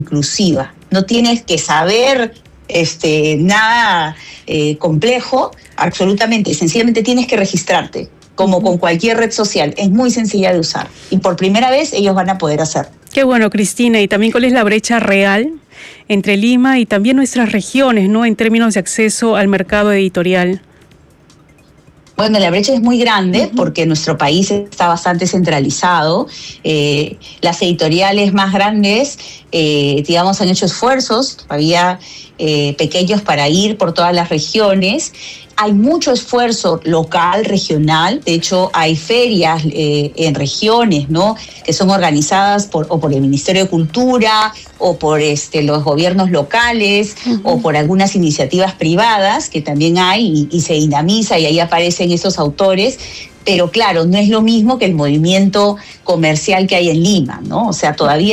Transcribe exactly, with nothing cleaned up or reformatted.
inclusiva. No tienes que saber este, nada eh, complejo, absolutamente. Sencillamente tienes que registrarte, como con cualquier red social. Es muy sencilla de usar. Y por primera vez ellos van a poder hacer. Qué bueno, Cristina. Y también, ¿cuál es la brecha real entre Lima y también nuestras regiones, ¿no?, en términos de acceso al mercado editorial? Bueno, la brecha es muy grande porque nuestro país está bastante centralizado. Eh, las editoriales más grandes, eh, digamos, han hecho esfuerzos todavía eh, pequeños para ir por todas las regiones. Hay mucho esfuerzo local, regional. De hecho, hay ferias eh, en regiones, ¿no?, que son organizadas por, o por el Ministerio de Cultura o por este, los gobiernos locales uh-huh. o por algunas iniciativas privadas que también hay y, y se dinamiza y ahí aparecen esos autores. Pero claro, no es lo mismo que el movimiento comercial que hay en Lima, ¿no? O sea, todavía